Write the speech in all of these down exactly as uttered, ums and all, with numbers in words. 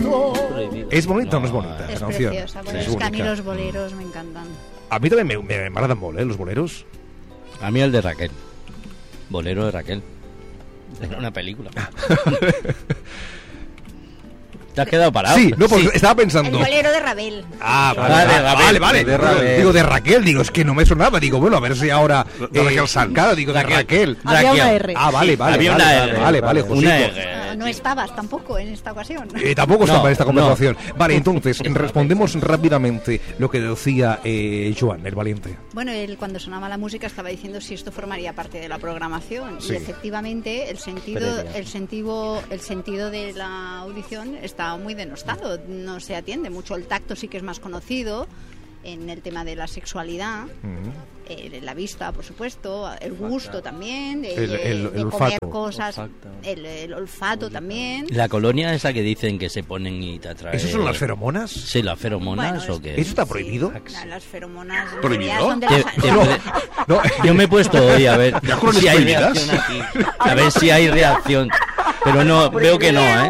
¿Es bonita o no es bonita Es esa canción? preciosa, bueno, Sí, es que a mí bonita. los boleros me encantan. A mí también me, me, me agradan molt, ¿eh? Los boleros. A mí el de Raquel. Bolero de Raquel. Era una película. ¿Te has quedado parado? Sí, no, porque Sí. estaba El pensando. bolero de Rabel. Ah, vale, Ah, de vale, Raquel, vale, vale. de Raquel. Digo, de Raquel, digo, es que no me sonaba. Digo, bueno, a ver si ahora. De Raquel Sanz. Claro, digo, de Raquel. Había una R. Ah, vale, vale. Había vale, una vale, R. vale, vale, Una Josito. R. Ah, no estabas tampoco en esta ocasión. Eh, tampoco No, estaba en esta no. conversación. Vale, entonces, respondemos rápidamente lo que decía eh, Joan, el valiente. Bueno, él cuando sonaba la música estaba diciendo si esto formaría parte de la programación. Sí. Y efectivamente el sentido, Previa. el sentido, el sentido de la audición está muy denostado. No se atiende mucho. El tacto sí que es más conocido en el tema de la sexualidad. Eh, la vista, por supuesto, el gusto también, de, El- el- de el comer olfato. cosas, Olfato. el, el olfato también. La colonia esa que dicen que se ponen y te atrae. ¿Esas son las feromonas? Sí, las feromonas Bueno, o qué. ¿Eso está prohibido? La- las feromonas en ¿Prohibido? realidad son de Te- las- te- no, No, Yo me he puesto hoy a ver ¿Ya colonias si hay prohibidas? reacción aquí. A ver si hay reacción. Pero no, veo que no, ¿eh?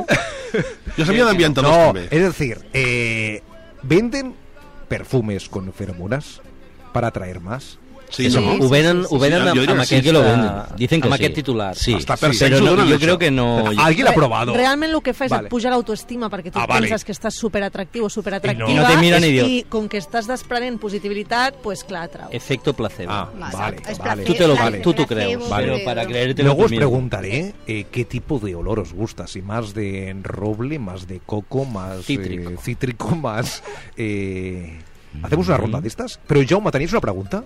Jo sabia d'ambientadors, no, també. es decir, eh, ¿venden perfumes con feromonas para atraer más? Sí, Eso, no? ho venen, ho venen Sí, amb, jo diria amb que sí. aquest que lo venden. Dicen que amb sí. aquest titular. Sí, Està per sí, sexo, però no, donen jo això. creo que no... ¿Alguien lo ha probado? Realment el que fa és Vale. et puja l'autoestima perquè tu Ah, vale. penses que estàs superatractiu o superatractiva I no. I no te miren i idiot. com que estàs desprenent positivitat, pues clar, atrau. Efecto placebo. Ah, Vale, vale, es vale. Tú te lo- placer, tú te placebo, crees, vale. pero para creerte Luego lo os que preguntaré eh, qué tipo de olor os gusta, si más de roble, más de coco, más Cítrico. eh, cítrico, más... eh, ¿Hacemos una ronda de estas? Pero Jaume, ¿tenéis una pregunta?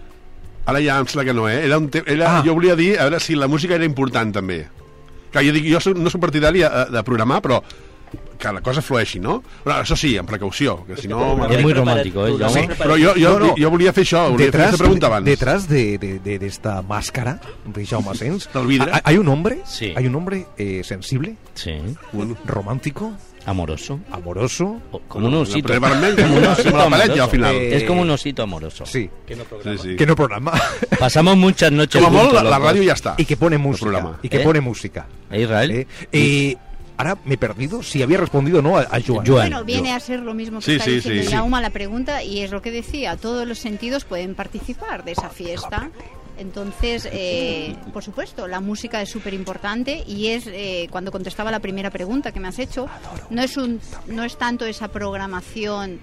Ara ja em sembla que no, eh? Era un te... era... Ah. Jo volia dir, a veure si la música era important, també. Clar, jo, dic, jo soc, no soc partidari de, de programar, però que la cosa flueixi, no? Però això sí, amb precaució, que si no... Es muy romántico, ¿eh? Programa Jaume? preparat. Però jo, jo, No, no. jo volia fer això, volia fer aquesta pregunta abans. detrás de, de, de, de esta máscara de Jaume Sens, Del vidre. ¿hay- ¿hay un hombre? Sí. ¿Hay un hombre eh, sensible, Sí. Bueno, romántico, Amoroso. amoroso? O- Como un osito. la vermell, Como un com osito la paret, ja, amoroso. al final. Eh, Es como un osito amoroso. Sí, Sí, sí. que no programa. Pasamos muchas noches Com a molt, juntos, la, la los ràdio dos. ja està. Y que pone El música. programa. Y que ¿Eh? pone música. ¿Eh, Israel? ¿eh? Eh, ahora me he perdido si había respondido o no a, a Joan. Joan. Bueno, viene a ser lo mismo que Sí, está sí, diciendo sí. Jaume la pregunta, y es lo que decía, todos los sentidos pueden participar de esa fiesta. Entonces, eh, por supuesto, la música es súper importante y es, eh, cuando contestaba la primera pregunta que me has hecho, no es, un, no es tanto esa programación,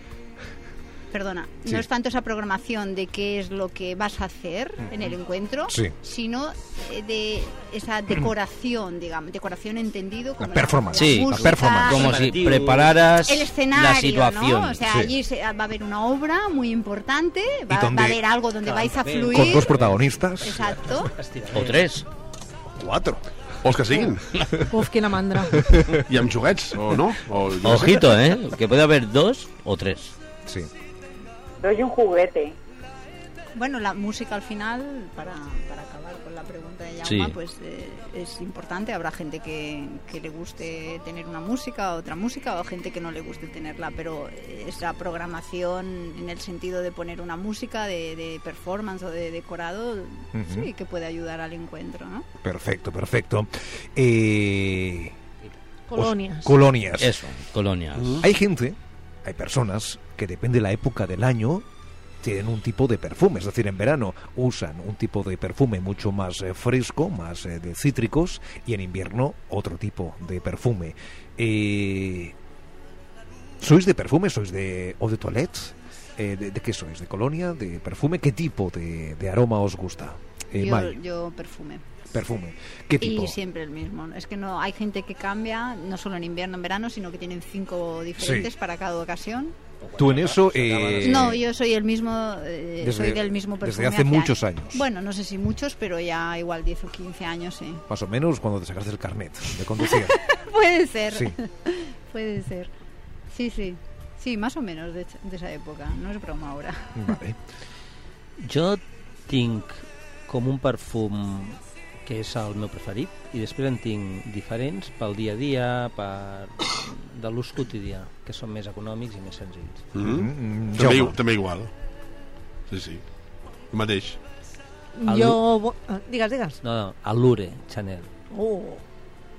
perdona, Sí. no es tanto esa programación de qué es lo que vas a hacer en el encuentro, Sí. sino eh, de esa decoración, digamos, decoración entendido como La performance. Sí, la música, performance. Como si Preparativo. prepararas el escenario, la situación. ¿no? O sea, Sí. allí se- va a haber una obra muy importante, va, donde- va a haber algo donde vais a fluir. Con dos protagonistas. Exacto. O tres. Cuatro. O els que siguin. Uf, quina mandra. I amb joguets, o no? O, jo no sé. Ojito, ¿eh? Que puede haber dos o tres. Sí. Doy un juguete. Bueno, la música al final, para, para acabar con la pregunta de Jaume, Sí. pues eh, es importante. Habrá gente que, que le guste tener una música, otra música, o gente que no le guste tenerla, pero esa programación en el sentido de poner una música de, de performance o de decorado, Ujú. sí que puede ayudar al encuentro, ¿no? Perfecto, perfecto. Eh, Colònies. os- colonias. Eso, colonias. Hay gente, hay personas que depende de la época del año tienen un tipo de perfume, es decir, en verano usan un tipo de perfume mucho más eh, fresco, más eh, de cítricos, y en invierno otro tipo de perfume. Eh, ¿Sois de perfume? ¿Sois de eau de toilette? Eh, de, de qué sois? ¿De colonia? ¿De perfume? ¿Qué tipo de, de aroma os gusta? Eh, yo, Mai, yo perfume. perfume. ¿Qué tipo? Y siempre el mismo. Es que no hay gente que cambia, no solo en invierno, en verano, sino que tienen cinco diferentes Sí. para cada ocasión. Tú en eso... eh, No, yo soy el mismo, eh, desde- soy del mismo perfume. desde hace muchos años. Bueno, no sé si muchos, pero ya igual diez o quince años, sí. Más o menos cuando te sacaste el carnet de conducir. Puede ser, Sí. puede ser. Sí, sí, sí, más o menos de, de esa época, no es broma ahora. Vale. Jo tinc com un perfum que és el meu preferit i després en tinc diferents pel dia a dia, per de l'ús quotidià, que són més econòmics i més senzills. Mm Mm, -hmm. Jaume. també, també igual. Sí, sí. El mateix. Jo... vo- ah, Digues, digues. No, no, Allure, Chanel. Oh.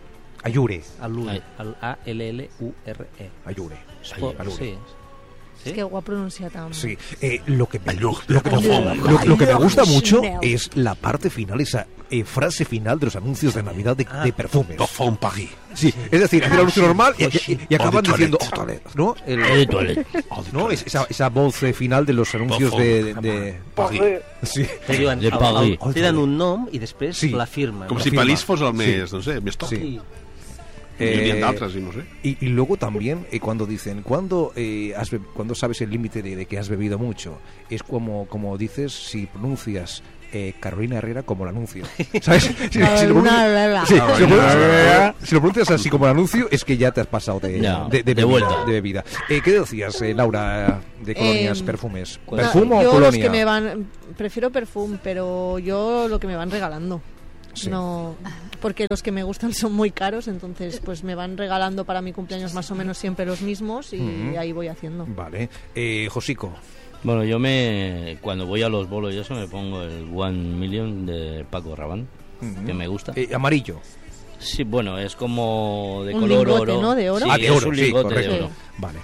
Allure. Allure. El A L L U R E. Allure. Spo- Allure. Sí. Es que ho ha pronunciat amb... Sí, eh, lo, que me, lo, Allure. que, lo, lo que me gusta mucho Chanel. es la parte final, esa eh, frase final de los anuncios de Navidad de, de perfumes. Parfum Paris. Sí, es decir, hace el anuncio normal y, y- y acaban diciendo "Oh, toilette", ¿no? El- De toilet. ¿no? Es esa, esa voz eh, final de los anuncios de... de- Paris. sí. Te diuen, De el- Paris. el- tenen un nom i després Sí. la firmen. Com La si firma. París fos el més, no sé, més top. Sí. Hi havia Eh, d'altres, i no sé. Y, y luego también eh, cuando dicen, cuando, eh, has be- cuando sabes el límite de, de que has bebido mucho, es como, como dices si pronuncias eh, Carolina Herrera como el anuncio. ¿Sabes? Si, si lo pronuncias, sí, si lo pronuncias- si lo pronuncias así como el anuncio, es que ya te has pasado de, Ya, de, de de bebida, vuelta. de bebida. Eh, ¿Qué decías, eh, Laura, de colonias, Eh, perfumes? ¿cuál? ¿Perfumo o yo colonia? los que me van... Prefiero perfume, pero yo lo que me van regalando. Sí. No, porque los que me gustan son muy caros, entonces pues me van regalando para mi cumpleaños más o menos siempre los mismos y Ujú. ahí voy haciendo. Vale. Eh, Josico. Bueno, yo me... Cuando voy a los bolos y eso me pongo el One Million de Paco Rabanne, Ujú. que me gusta. Eh, amarillo. Sí, bueno, es como de Un color lingote, oro. ¿no? De oro. Sí, Ah, de es oro, un sí, lingote de correcto. oro. Vale.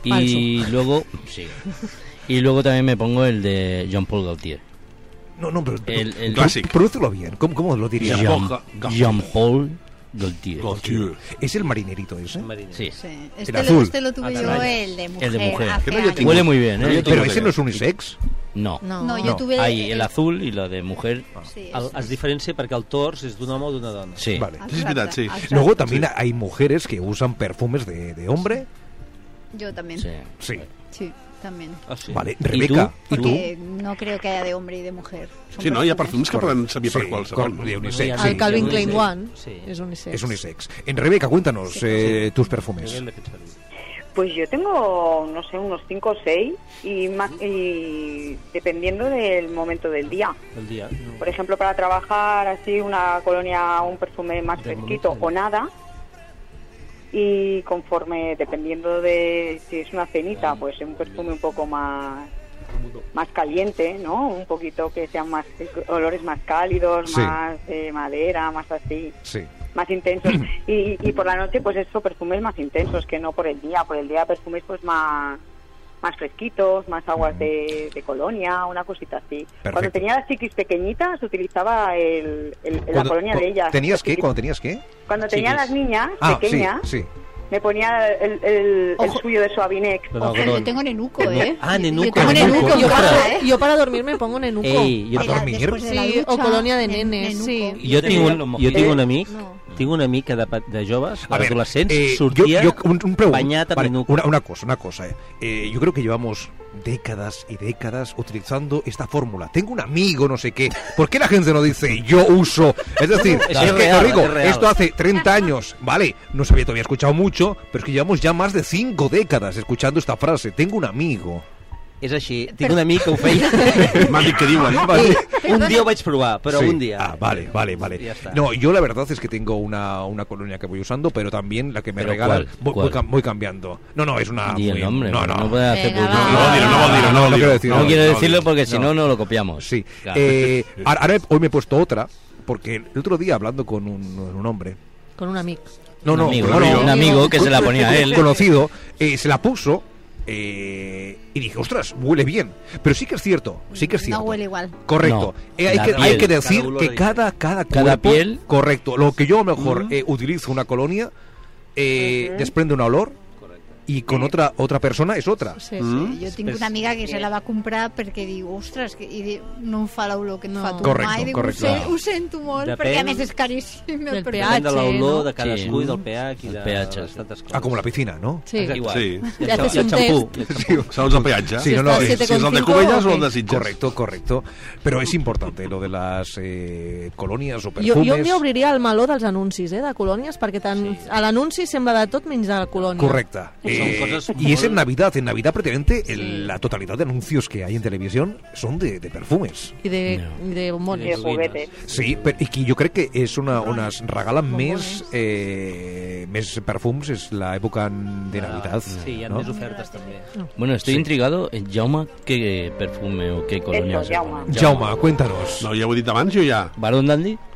Y luego, sí. Y luego también me pongo el de Jean-Paul Gaultier. No, no, pero... El, el Clásico. Pronúncialo bien. ¿Cómo, cómo lo dirías? Jean- Jean- Jean-Paul Gaultier. Gaultier. Es el marinerito ese. Marina. Sí. Sí. El Este, azul. lo, este lo tuve Ah, yo, caray. el de mujer. El de mujer. hace Que no, yo años. tengo- Huele muy bien, No, ¿eh? yo tengo Pero ese que- no es unisex. No. No, No, yo No. tuve... Ahí, el azul i la de mujer. Sí, El, es- es diferencia perquè el tors és d'un home o d'una dona. Sí. Vale. Sí, es verdad, sí. Exacte. Luego también hay mujeres que usan perfumes de, de hombre. Yo también. Sí. Sí. Sí, también. Ah, sí. Vale. Rebeca, ¿y tú? Porque no creo que haya de hombre y de mujer. Son Sí, no? Hi ha perfums que Correcte. poden servir per Sí, qualsevol. cor- de no? unisex. No, Sí, Al Calvin sí, Klein sí. One Sí. es unisex. Es unisex. En Rebeca, cuéntanos eh, tus perfumes. Miguel de Fitzgerald. Pues yo tengo, no sé, unos cinco o seis y, más, y dependiendo del momento del día. El dia. No. Por ejemplo, para trabajar así una colonia, un perfume más Del fresquito momento. o nada. Y conforme, dependiendo de si es una cenita, pues un perfume un poco más más caliente, ¿no? Un poquito que sean más olores más cálidos, Sí. más de madera, más así, Sí. más intensos. y, y por la noche, pues eso, perfumes más intensos, que no por el día. Por el día perfumes pues más más fresquitos, más aguas de, de colonia, una cosita así. Perfecto. Cuando tenía las chiquis pequeñitas, utilizaba el, el- la Cuando- colonia cu- de ellas. ¿Tenías qué? Chiquis- ¿Cuando tenías qué? Cuando tenía Chiquis. las niñas Ah, pequeñas, sí, sí. me ponía el, el, el Ojo. suyo de Suavinex. Pero Ojo, algodón. yo tengo nenuco, ¿eh? Ah, nenuco. Yo tengo Nenuco. nenuco en Yo casa, para, ¿eh? yo para dormir me pongo nenuco. Ei, jo, ¿A Era dormir? después de la Sí, ducha, o colonia de nen- nenes, nenuco. sí. jo, tinc un, jo tinc un amic, No. tinc un amic que de, pe- de joves, A ver, d'adolescents, eh, sortia yo, yo- un, un pregun- banyat amb vale, nenuco. una, una cosa, una cosa. Eh. Eh, yo creo que llevamos décadas y décadas utilizando esta fórmula. Tengo un amigo, no sé qué. ¿Por qué la gente no dice yo uso? Es decir, Es es, que, real, Rico, es real. esto hace treinta años, vale, no se había todavía escuchado mucho, pero es que llevamos ya más de cinco décadas escuchando esta frase. Tengo un amigo. És així, tinc un amic que ho feia. M'han dit que diuen. Un dia ho vaig provar, però Sí. un dia. Ah, vale, vale, vale. Ya está. No, yo la verdad es que tengo una, una colonia que voy usando, pero también la que me ¿Pero regalan cuál? voy, ¿Cuál? voy cam- voy cambiando. No, no, es una... Di el muy- nombre, no, no, no. puede hacer Venga, publicidad. va. No vol dir-ho, no vol dir-ho, no vol No dir-ho. quiero decir- No no, quiero no, decirlo no. porque si No. no, no lo copiamos. Sí. Claro. Eh, ahora ahora hoy me he puesto otra, porque el otro día hablando con un, un hombre... Con un amigo. No, Un no, amigo, no, no, un amigo que se la ponía a él. conocido, eh, se la puso eh, y dije, ostras, huele bien. Pero sí que es cierto, sí que es cierto. No huele igual. Correcto. No, Eh, hay, la que, hay piel. que decir Cada olor que es cada, cada, Cada cuerpo- piel. Correcto. Lo que yo a lo mejor Mm. eh, utilizo una colonia eh, Ujú. desprende un olor y con otra otra persona es otra. Sí, Mm. sí. Jo tinc una amiga que se la va comprar perquè diu, ostres, que, i diu, no em fa l'olor que et No. fa tu Correcte, mai. Dic, correcte. Ho, sé, ho sento molt, Depèn perquè a més és caríssim. el del perfume. pH, Depèn de l'olor no? de cadascú Sí. i del pH i El de pH. l'estat esclar. Ah, como la piscina, ¿no? Sí. Exacte, igual. Sí. I el, Te xa- haces i el un xampú. test. I el xampú. Segons el peatge. Sí, Si no, no, estás es- Si és el de siete coma cinco, Cubelles o el ok. de Sitges. Correcto, correcto. Pero es importante lo de las eh, colonias o Jo, perfumes. jo m'hi obriria el meló dels anuncis, eh, de colònies, perquè tant, Sí. a l'anunci sembla de tot menys de la colònia. Correcta. Son Eh, cosas y es muy- en Navidad. En Navidad prácticamente el- la totalidad de anuncios que hay en televisión son de, de perfumes. I de, No. i de Y de bombones. juguetes. Sí, però, i que jo crec que és una on es regalen Bombones. més eh, més perfums, és l'època de Navidad. Sí, hi ha no? més ofertes també. Bueno, estoy Sí. intrigado. Eh, Jaume, ¿qué perfume o qué colonia Eso, se Jaume. pone? Jaume, cuéntanos. No, ja ho he dit abans, jo ja. ¿Baron Dandy?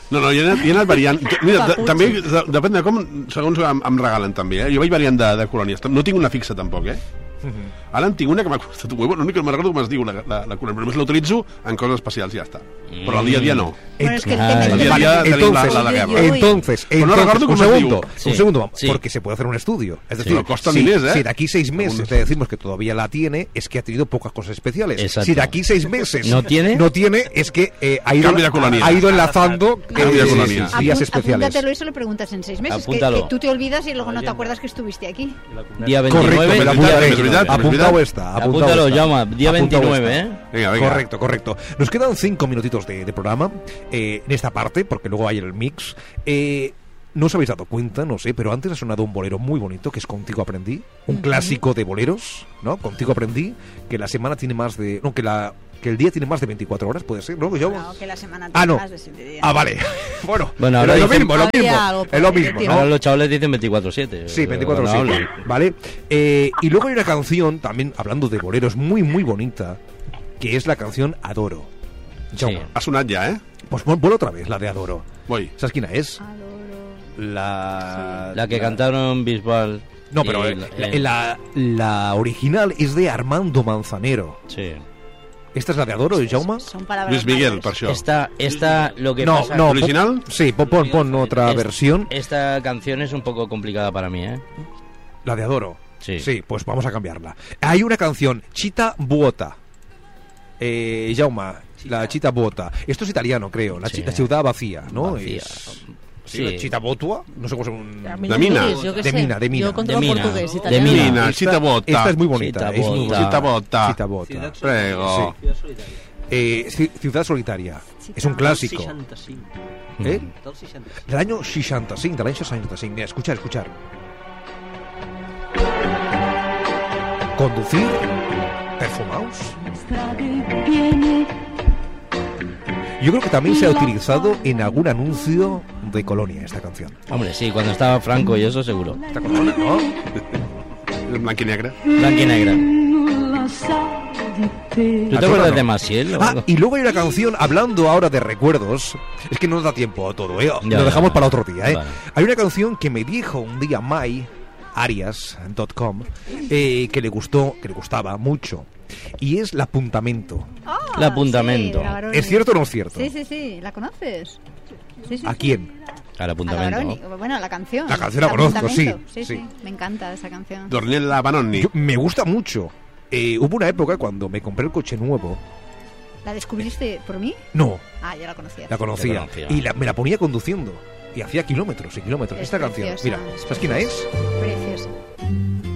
No, no, hi ha, hi ha anat variant. Mira, de, també de, depèn de com, segons em, em regalen també, eh? Jo vaig variant de, de colònies. No tinc una fixa tampoc, eh? Uh-huh. Ara en tinc una que m'ha costat un huevo, l'únic que no me'n recordo com es diu la, la, la colònia, però només l'utilitzo en coses especials i ja està. Però al dia a dia no. Bueno, es que el Ah, tema Al es dia a dia que- tenim la, entonces- la, la guerra. Uy. Entonces, Pero no entonces recuerdo un cómo es segundo, digo. Sí, un segundo, sí. porque se puede hacer un estudio. Es decir, Pero costa si, miles, ¿eh? si de aquí seis meses Segundos. te decimos que todavía la tiene, es que ha tenido pocas cosas especiales. Exacto. Si de aquí seis meses ¿No tiene? no tiene, es que eh, ha, ido, Cambio de colonia. ha ido enlazando Cambio de eh, colonia. días Apún- especiales. Apúntatelo y se lo preguntas en seis meses. Que, Apúntalo. que tú te olvidas y luego no te acuerdas que estuviste aquí. Día Correcto, veintinueve. me lo Veritat, apuntaré. és veritat, és Apuntado veritat. está. Apuntado Apúntalo, está. Jaume, día Apuntado veintinueve, está. ¿eh? Venga, venga. Correcto, correcto. Nos quedan cinco minutitos de, de programa eh, en esta parte, porque luego hay el mix. Eh, no os habéis dado cuenta, no sé, pero antes ha sonado un bolero muy bonito que es Contigo Aprendí, un clásico de boleros, ¿no? Contigo Aprendí, que la semana tiene más de... No, que la que el día tiene más de veinticuatro horas, puede ser, ¿no? Yo... No, que la semana Ah, tiene no. más de siete días. Ah, vale. Bueno, Bueno, pero ahora es lo dicen- mismo, es lo Habría mismo. algo por Es lo ahí, mismo, tío. ¿no? Ahora los chavales dicen veinticuatro siete. Sí, veinticuatro cuando siete, hablan. ¿vale? Eh, y luego hay una canción, también hablando de boleros, muy, muy bonita, que es la canción Adoro. Jaume, Ha sonat ja, eh? pues pon, ponla otra vez, la de Adoro. Voy. ¿Sabes quién es? Adoro. La... La que cantaron Bisbal. No, pero y eh, la, la- la, la original es de Armando Manzanero. Sí. ¿Esta es la de Adoro, Jaume? Son palabras Luis Miguel, mayores. per això. Esta, esta, lo que No, pasa... no. ¿Original? Sí, pon, pon, pon otra Es- versión. Esta canción es un poco complicada para mí, ¿eh? La de Adoro. Sí. Sí, pues vamos a cambiarla. Hay una canción, Chita Vuota. Eh, Jaume, la Chita Vuota. Esto es italiano, creo. La, Sí. chi- la ciudad vacía, ¿no? Vacía. Es- Sí. la Chita Vuota. No sé cómo es un... A mí De no me mina. digas, yo qué De sé. mina, de mina. Yo controlo De mina. portugués, De italiano. mina. Mina, Esta- Chita Bota. Esta es muy bonita. Chita es muy Bota. bonita. Chita Bota. Chita Bota. Prego. Eh, Ci- Ciudad Solitaria. Es un clásico. ¿Eh? Del año seixanta y cinco, del año seixanta y cinco. Mira, escuchar, escuchar. Conducir, perfumaos. Yo creo que también se ha utilizado en algún anuncio de Colonia esta canción. Hombre, sí, cuando estaba Franco y eso seguro. Esta Colonia, ¿no? En blanc i negre. Blanca y negra. ¿Tú te acuerdas de Maciel? o Ah, algo? y luego hay una canción, hablando ahora de recuerdos, es que no nos da tiempo a todo, ¿eh? Ya, Lo ya, dejamos ya. para otro día, ¿eh? Vale. Hay una canción que me dijo un día Mai, arias punto com, eh, que le gustó, que le gustaba mucho, y es L'Appuntamento. Ah, El apuntamento. sí, la Baroni. ¿Es cierto o no es cierto? Sí, sí, sí. ¿La conoces? Sí, sí, ¿A sí. quién? Al A la apuntamento. Baroni. Bueno, la canción. La canción la conozco, sí, Apuntamento. Sí, sí. sí. Me encanta esa canción. Dornella Banonni. Yo- me gusta mucho. Eh, hubo una época cuando me compré el coche nuevo. ¿La descubriste por mí? No, Ah, ya la conocía. la conocía. La conocía. Y la- me la ponía conduciendo. Y hacía kilómetros y kilómetros. Es Esta canción. preciosa, Mira, es ¿sabes quién es? Preciosa.